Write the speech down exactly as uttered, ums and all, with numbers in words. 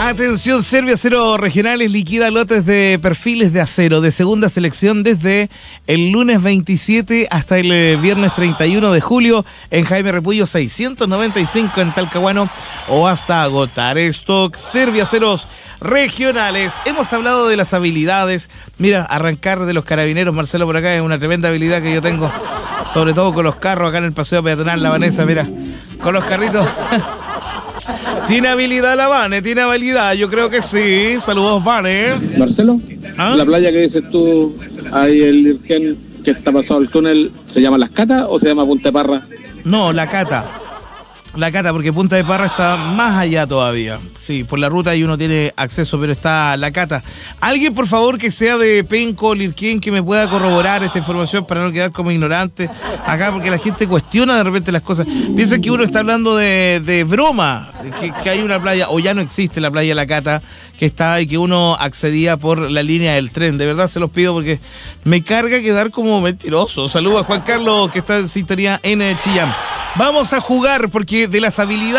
Atención, Serbia Acero Regionales liquida lotes de perfiles de acero de segunda selección desde el lunes veintisiete hasta el viernes treinta y uno de julio en Jaime Repullo seiscientos noventa y cinco en Talcahuano o hasta agotar stock. Serbia Aceros Regionales. Hemos hablado de las habilidades. Mira, arrancar de los carabineros, Marcelo, por acá es una tremenda habilidad que yo tengo, sobre todo con los carros acá en el paseo peatonal. La Vanessa, mira, con los carritos. Tiene habilidad la Vane, tiene habilidad, yo creo que sí. Saludos, Vane. Marcelo, ¿ah? La playa que dices tú, ahí el Irquén, que está pasado el túnel, ¿se llama Las Catas o se llama Punta de Parra? No, La Cata. La Cata, porque Punta de Parra está más allá todavía. Sí, por la ruta y uno tiene acceso, pero está La Cata. Alguien, por favor, que sea de Penco, Lirquén, que me pueda corroborar esta información para no quedar como ignorante acá, porque la gente cuestiona de repente las cosas. Piensa que uno está hablando de, de broma, que, que hay una playa, o ya no existe la playa La Cata, que está y que uno accedía por la línea del tren. De verdad se los pido porque me carga quedar como mentiroso. Saludos a Juan Carlos, que está en sintonía en Chillán. Vamos a jugar porque de las habilidades